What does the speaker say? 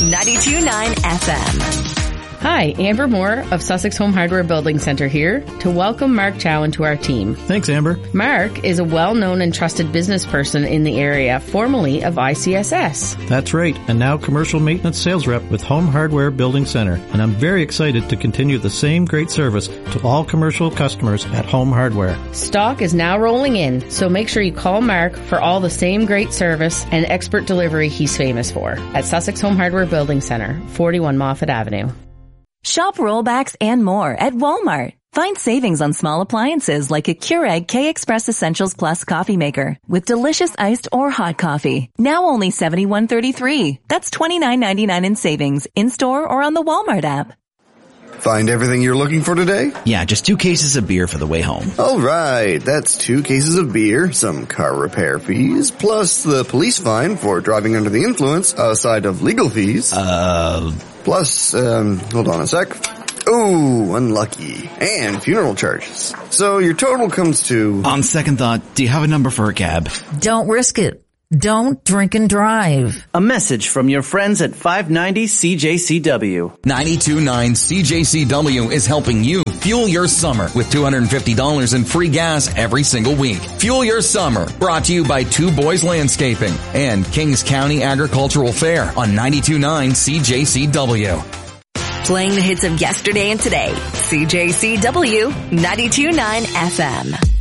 92.9 FM. Hi, Amber Moore of Sussex Home Hardware Building Centre here to welcome Mark Chowan to our team. Thanks, Amber. Mark is a well-known and trusted business person in the area, formerly of ICSS. That's right, and now commercial maintenance sales rep with Home Hardware Building Centre. And I'm very excited to continue the same great service to all commercial customers at Home Hardware. Stock is now rolling in, so make sure you call Mark for all the same great service and expert delivery he's famous for at Sussex Home Hardware Building Centre, 41 Moffat Avenue. Shop rollbacks and more at Walmart. Find savings on small appliances like a Keurig K-Express Essentials Plus coffee maker with delicious iced or hot coffee. Now only $71.33. That's $29.99 in savings in-store or on the Walmart app. Find everything you're looking for today? Yeah, just 2 cases of beer for the way home. All right, that's 2 cases of beer, some car repair fees, plus the police fine for driving under the influence, aside of legal fees. Plus, hold on a sec. Ooh, unlucky. And funeral charges. So your total comes to... On second thought, do you have a number for a cab? Don't risk it. Don't drink and drive. A message from your friends at 590 CJCW. 92.9 CJCW is helping you fuel your summer with $250 in free gas every single week. Fuel your summer, brought to you by Two Boys Landscaping and Kings County Agricultural Fair on 92.9 CJCW. Playing the hits of yesterday and today. CJCW 92.9 FM.